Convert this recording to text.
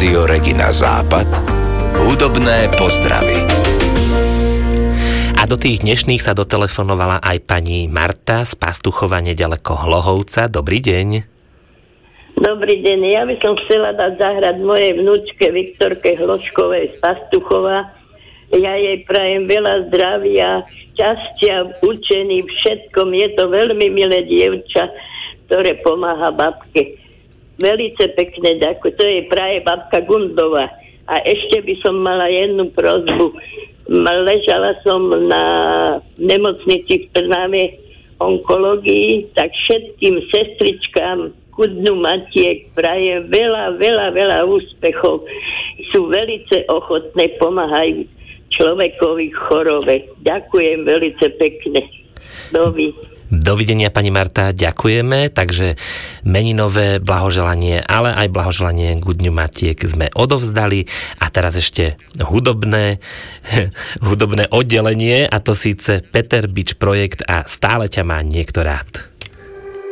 Rádio Regina Západ. Hudobné pozdravy. A do tých dnešných sa dotelefonovala aj pani Marta z Pastuchova nedaleko Hlohovca. Dobrý deň. Dobrý deň, ja by som chcela dať zahrať mojej vnúčke Viktorke Hloškovej z Pastuchova. Ja jej prajem veľa zdravia, šťastia v učení, všetkom. Je to veľmi milé dievča, ktoré pomáha babke. Velice pekne ďakujem. To jej praje babka Gundová. A ešte by som mala jednu prosbu. Ležala som na nemocnici v Trnave onkológii, tak všetkým sestričkám Kudnu Matiek prajem veľa úspechov. Sú velice ochotné, pomáhajú človekovi v chorobe. Ďakujem velice pekne. Dovidenia, pani Marta, ďakujeme. Takže meninové blahoželanie, ale aj blahoželanie k Dňu Matiek sme odovzdali. A teraz ešte hudobné oddelenie, a to síce Peter Bič projekt a Stále ťa má niekto rád.